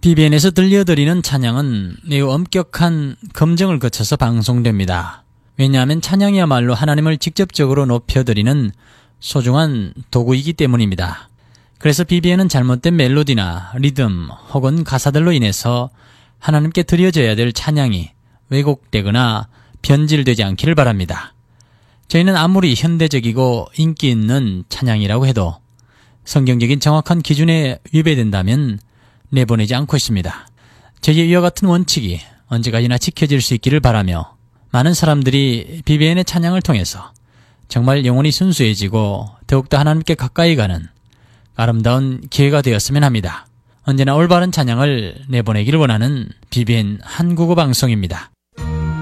BBN에서 들려드리는 찬양은 매우 엄격한 검증을 거쳐서 방송됩니다. 왜냐하면 찬양이야말로 하나님을 직접적으로 높여드리는 소중한 도구이기 때문입니다. 그래서 BBN은 잘못된 멜로디나 리듬 혹은 가사들로 인해서 하나님께 드려져야 될 찬양이 왜곡되거나 변질되지 않기를 바랍니다. 저희는 아무리 현대적이고 인기 있는 찬양이라고 해도 성경적인 정확한 기준에 위배된다면 내보내지 않고 있습니다. 저희의 이와 같은 원칙이 언제까지나 지켜질 수 있기를 바라며 많은 사람들이 BBN의 찬양을 통해서 정말 영혼이 순수해지고 더욱더 하나님께 가까이 가는 아름다운 기회가 되었으면 합니다. 언제나 올바른 찬양을 내보내기를 원하는 BBN 한국어 방송입니다.